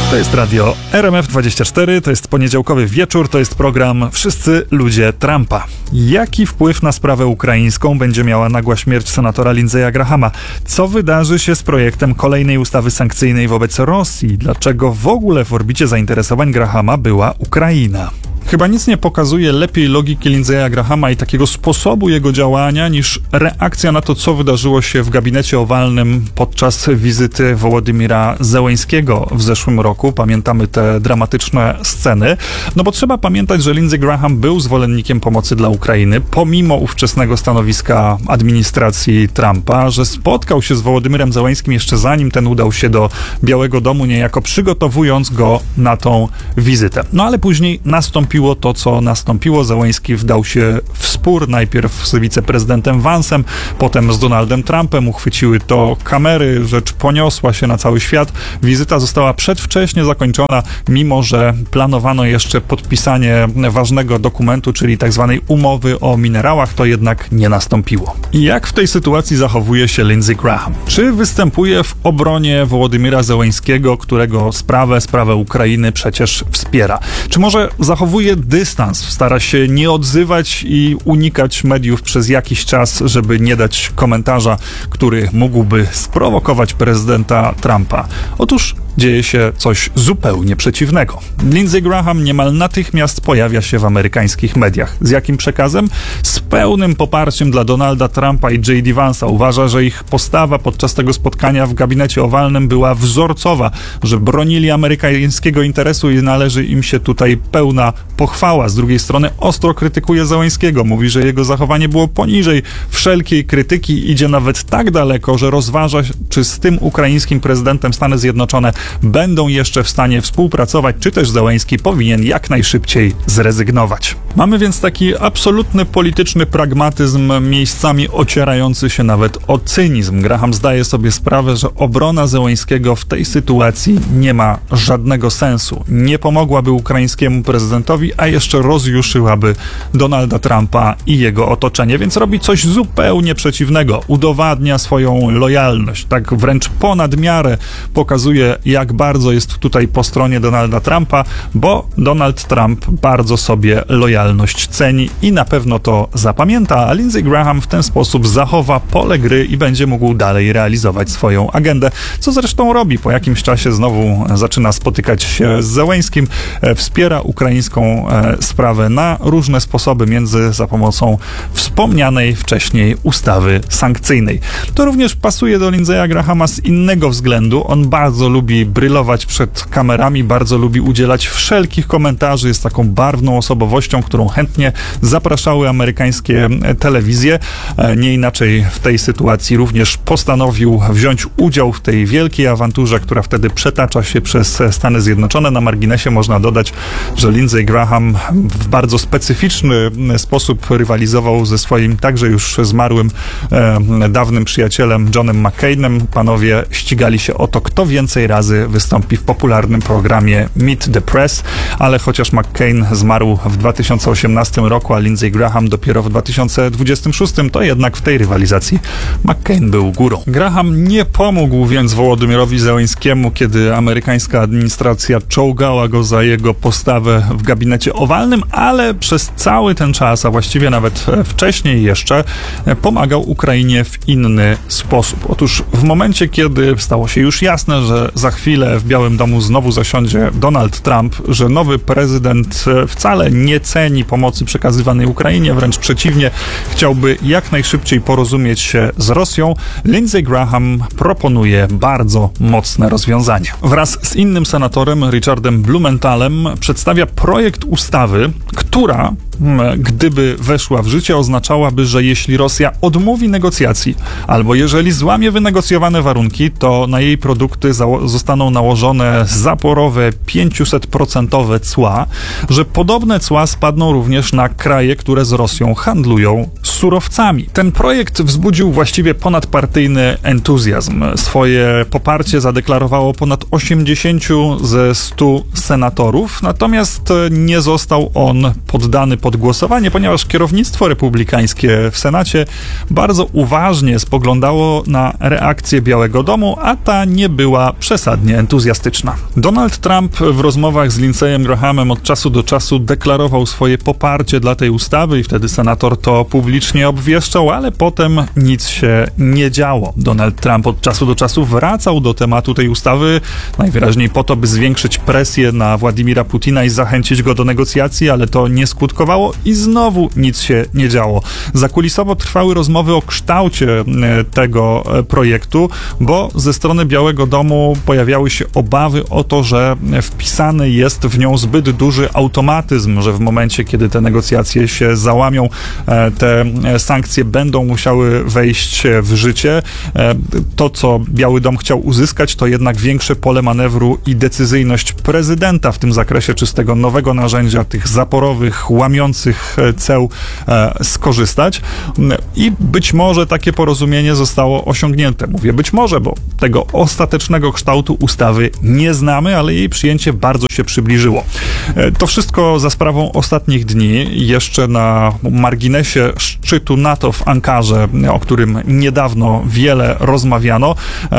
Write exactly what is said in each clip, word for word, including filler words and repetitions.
To jest radio R M F dwadzieścia cztery, to jest poniedziałkowy wieczór, to jest program Wszyscy ludzie Trumpa. Jaki wpływ na sprawę ukraińską będzie miała nagła śmierć senatora Lindsey'a Grahama? Co wydarzy się z projektem kolejnej ustawy sankcyjnej wobec Rosji? Dlaczego w ogóle w orbicie zainteresowań Grahama była Ukraina? Chyba nic nie pokazuje lepiej logiki Lindsey'a Grahama i takiego sposobu jego działania niż reakcja na to, co wydarzyło się w gabinecie owalnym podczas wizyty Wołodymyra Zełeńskiego w zeszłym roku. Pamiętamy te dramatyczne sceny. No bo trzeba pamiętać, że Lindsey Graham był zwolennikiem pomocy dla Ukrainy, pomimo ówczesnego stanowiska administracji Trumpa, że spotkał się z Wołodymyrem Zełeńskim jeszcze zanim ten udał się do Białego Domu, niejako przygotowując go na tą wizytę. No ale później nastąpiło to, co nastąpiło. Zełeński wdał się w spór, najpierw z wiceprezydentem Vance'em, potem z Donaldem Trumpem, uchwyciły to kamery, rzecz poniosła się na cały świat. Wizyta została przedwcześnie zakończona, mimo że planowano jeszcze podpisanie ważnego dokumentu, czyli tak zwanej umowy o minerałach, to jednak nie nastąpiło. I jak w tej sytuacji zachowuje się Lindsey Graham? Czy występuje w obronie Wołodymyra Zełeńskiego, którego sprawę, sprawę Ukrainy przecież wspiera? Czy może zachowuje dystans, stara się nie odzywać i unikać mediów przez jakiś czas, żeby nie dać komentarza, który mógłby sprowokować prezydenta Trumpa? Otóż dzieje się coś zupełnie przeciwnego. Lindsey Graham niemal natychmiast pojawia się w amerykańskich mediach. Z jakim przekazem? Z pełnym poparciem dla Donalda Trumpa i J D Vance'a. Uważa, że ich postawa podczas tego spotkania w gabinecie owalnym była wzorcowa, że bronili amerykańskiego interesu i należy im się tutaj pełna pochwała. Z drugiej strony ostro krytykuje Zełeńskiego. Mówi, że jego zachowanie było poniżej wszelkiej krytyki. Idzie nawet tak daleko, że rozważa, czy z tym ukraińskim prezydentem Stany Zjednoczone będą jeszcze w stanie współpracować, czy też Zełeński powinien jak najszybciej zrezygnować. Mamy więc taki absolutny polityczny pragmatyzm, miejscami ocierający się nawet o cynizm. Graham zdaje sobie sprawę, że obrona Zełeńskiego w tej sytuacji nie ma żadnego sensu. Nie pomogłaby ukraińskiemu prezydentowi, a jeszcze rozjuszyłaby Donalda Trumpa i jego otoczenie, więc robi coś zupełnie przeciwnego. Udowadnia swoją lojalność, tak wręcz ponad miarę pokazuje, jak bardzo jest tutaj po stronie Donalda Trumpa, bo Donald Trump bardzo sobie lojalność ceni i na pewno to zapamięta, a Lindsey Graham w ten sposób zachowa pole gry i będzie mógł dalej realizować swoją agendę, co zresztą robi. Po jakimś czasie znowu zaczyna spotykać się z Zełeńskim, wspiera ukraińską sprawę na różne sposoby, między za pomocą wspomnianej wcześniej ustawy sankcyjnej. To również pasuje do Lindsey'a Grahama z innego względu. On bardzo lubi brylować przed kamerami, bardzo lubi udzielać wszelkich komentarzy, jest taką barwną osobowością, którą chętnie zapraszały amerykańskie telewizje. Nie inaczej w tej sytuacji również postanowił wziąć udział w tej wielkiej awanturze, która wtedy przetacza się przez Stany Zjednoczone. Na marginesie można dodać, że Lindsey Graham w bardzo specyficzny sposób rywalizował ze swoim także już zmarłym e, dawnym przyjacielem Johnem McCainem. Panowie ścigali się o to, kto więcej razy wystąpi w popularnym programie Meet the Press, ale chociaż McCain zmarł w dwa tysiące osiemnastym roku, a Lindsey Graham dopiero w dwa tysiące dwudziestym szóstym, to jednak w tej rywalizacji McCain był górą. Graham nie pomógł więc Wołodymyrowi Zełeńskiemu, kiedy amerykańska administracja czołgała go za jego postawę w gabinecie owalnym, ale przez cały ten czas, a właściwie nawet wcześniej jeszcze, pomagał Ukrainie w inny sposób. Otóż w momencie, kiedy stało się już jasne, że za chwilę w Białym Domu znowu zasiądzie Donald Trump, że nowy prezydent wcale nie ceni pomocy przekazywanej Ukrainie, wręcz przeciwnie, chciałby jak najszybciej porozumieć się z Rosją, Lindsey Graham proponuje bardzo mocne rozwiązanie. Wraz z innym senatorem, Richardem Blumenthalem, przedstawia projekt ustawy, która, gdyby weszła w życie, oznaczałaby, że jeśli Rosja odmówi negocjacji, albo jeżeli złamie wynegocjowane warunki, to na jej produkty zało- zostaną nałożone zaporowe pięćset procent cła, że podobne cła spadną również na kraje, które z Rosją handlują surowcami. Ten projekt wzbudził właściwie ponadpartyjny entuzjazm. Swoje poparcie zadeklarowało ponad osiemdziesięciu ze stu senatorów, natomiast nie został on poddany pod głosowanie, ponieważ kierownictwo republikańskie w Senacie bardzo uważnie spoglądało na reakcję Białego Domu, a ta nie była przesadnie entuzjastyczna. Donald Trump w rozmowach z Lindseyem Grahamem od czasu do czasu deklarował swoje poparcie dla tej ustawy i wtedy senator to publicznie obwieszczał, ale potem nic się nie działo. Donald Trump od czasu do czasu wracał do tematu tej ustawy, najwyraźniej po to, by zwiększyć presję na Władimira Putina i zachęcić go do negocjacji, ale to nie skutkowało i znowu nic się nie działo. Zakulisowo trwały rozmowy o kształcie tego projektu, bo ze strony Białego Domu pojawiały się obawy o to, że wpisany jest w nią zbyt duży automatyzm, że w momencie, kiedy te negocjacje się załamią, te sankcje będą musiały wejść w życie. To, co Biały Dom chciał uzyskać, to jednak większe pole manewru i decyzyjność prezydenta w tym zakresie, czy z tego nowego narzędzia, tych zaporowych, łamiących ceł skorzystać. I być może takie porozumienie zostało osiągnięte. Mówię być może, bo tego ostatecznego kształtu ustawy nie znamy, ale jej przyjęcie bardzo się przybliżyło. To wszystko za sprawą ostatnich dni. Jeszcze na marginesie szczytu NATO w Ankarze, o którym niedawno wiele rozmawiano,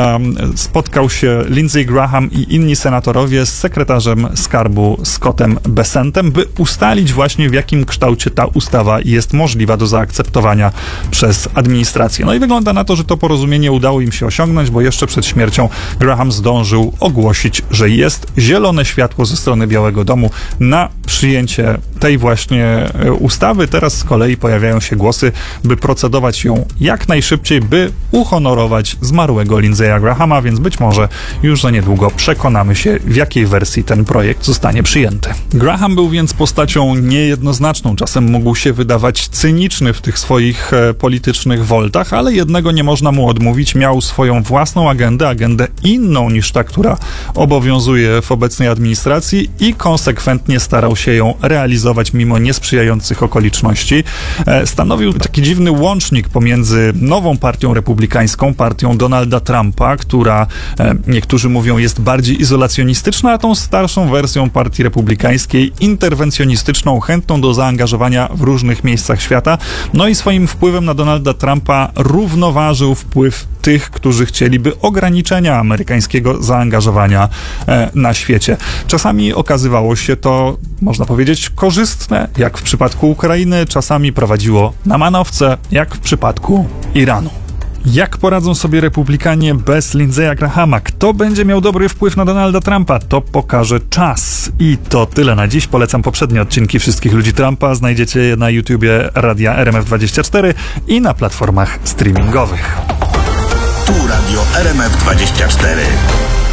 spotkał się Lindsey Graham i inni senatorowie z sekretarzem skarbu Scottem Bessentem, by ustalić właśnie, w jakim kształcie ta ustawa jest możliwa do zaakceptowania przez administrację. No i wygląda na to, że to porozumienie udało im się osiągnąć, bo jeszcze przed śmiercią Graham zdążył ogłosić, że jest zielone światło ze strony Białego Domu na przyjęcie tej właśnie ustawy. Teraz z kolei pojawiają się głosy, by procedować ją jak najszybciej, by uhonorować zmarłego Lindsaya Grahama, więc być może już za niedługo przekonamy się, w jakiej wersji ten projekt zostanie przyjęty. Graham był więc postacią niejednoznaczną, czasem mógł się wydawać cyniczny w tych swoich e, politycznych woltach, ale jednego nie można mu odmówić, miał swoją własną agendę, agendę inną niż ta, która obowiązuje w obecnej administracji i konsekwentnie starał się ją realizować mimo niesprzyjających okoliczności. E, stanowił taki dziwny łącznik pomiędzy nową partią republikańską, partią Donalda Trumpa, która e, niektórzy mówią jest bardziej izolacjonistyczna, a tą starszą wersją partii republikańskiej, interwencjonistyczną, chętną do zaangażowania w różnych miejscach świata. No i swoim wpływem na Donalda Trumpa równoważył wpływ tych, którzy chcieliby ograniczenia amerykańskiego zaangażowania e, na świecie. Czasami okazywało się to, można powiedzieć, korzystne, jak w przypadku Ukrainy, czasami prowadziło na manowce, jak w przypadku Iranu. Jak poradzą sobie republikanie bez Lindsaya Grahama? Kto będzie miał dobry wpływ na Donalda Trumpa? To pokaże czas. I to tyle na dziś. Polecam poprzednie odcinki Wszystkich Ludzi Trumpa. Znajdziecie je na YouTubie Radia R M F dwadzieścia cztery i na platformach streamingowych. Tu Radio R M F dwadzieścia cztery.